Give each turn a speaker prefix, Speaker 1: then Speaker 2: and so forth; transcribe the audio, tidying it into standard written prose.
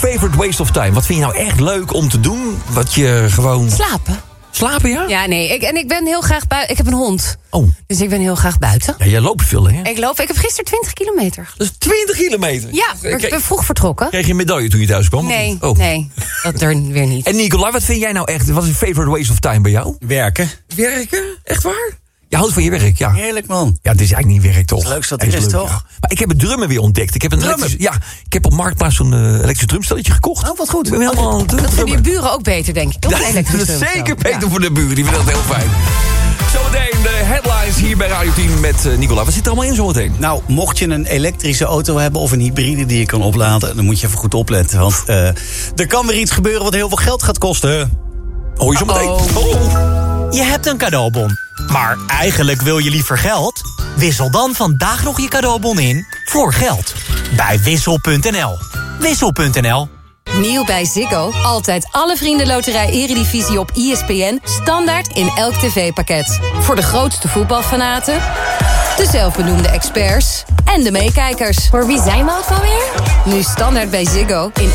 Speaker 1: Favorite waste of time. Wat vind je nou echt leuk om te doen? Wat je gewoon... Slapen, ja?
Speaker 2: Ja, nee. Ik ben heel graag buiten. Ik heb een hond.
Speaker 1: Oh.
Speaker 2: Dus ik ben heel graag buiten.
Speaker 1: Ja, jij loopt veel, hè?
Speaker 2: Ik heb gisteren 20 kilometer.
Speaker 1: Dat is 20 kilometer?
Speaker 2: Ja, ik ben vroeg vertrokken.
Speaker 1: Kreeg je een medaille toen je thuis kwam?
Speaker 2: Nee,
Speaker 1: oh.
Speaker 2: nee, dat er weer niet.
Speaker 1: En Nicolai, wat vind jij nou echt? Wat is een favorite waste of time bij jou?
Speaker 3: Werken.
Speaker 1: Werken? Echt waar? Je houdt van je werk, ja.
Speaker 3: Heerlijk, man.
Speaker 1: Ja, het is eigenlijk niet werk, toch?
Speaker 3: Het leukste dat er is, toch?
Speaker 1: Ja. Maar ik heb het drummen weer ontdekt. Ik heb ik heb op Marktplaats zo'n elektrisch drumstelletje gekocht.
Speaker 3: Oh, wat goed.
Speaker 1: Ik ben helemaal aan het
Speaker 2: Dat vinden je
Speaker 1: drummen.
Speaker 2: buren ook beter, denk ik. Toch?
Speaker 1: Dat is zeker beter voor de buren. Die vinden dat heel fijn. Zometeen de headlines hier bij Radio 10 met Nicolai. Wat zit er allemaal in zometeen?
Speaker 3: Nou, mocht je een elektrische auto hebben of een hybride die je kan opladen, dan moet je even goed opletten. Want er kan weer iets gebeuren wat heel veel geld gaat kosten.
Speaker 1: Hoor je zo meteen?
Speaker 4: Je hebt een cadeaubon, maar eigenlijk wil je liever geld? Wissel dan vandaag nog je cadeaubon in voor geld. Bij Wissel.nl. Wissel.nl.
Speaker 5: Nieuw bij Ziggo. Altijd alle vriendenloterij Eredivisie op ESPN. Standaard in elk tv-pakket. Voor de grootste voetbalfanaten, de zelfbenoemde experts en de meekijkers.
Speaker 6: Voor wie zijn we ook alweer?
Speaker 5: Nu standaard bij Ziggo in